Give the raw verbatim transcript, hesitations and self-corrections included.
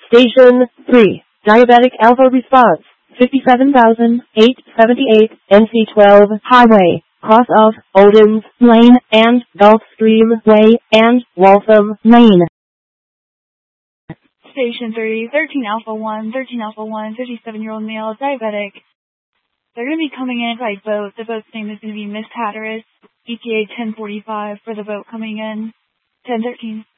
Station three, Diabetic Alpha Response, fifty-seven thousand eight hundred seventy-eight N C twelve Highway, cross of Odins Lane and Gulfstream Way and Waltham Lane. Station three, thirteen Alpha one, thirteen Alpha one, fifty-seven-year-old male, diabetic. They're going to be coming in by boat. The boat's name is going to be Miss Hatteras, E T A ten forty-five for the boat coming in, ten thirteen.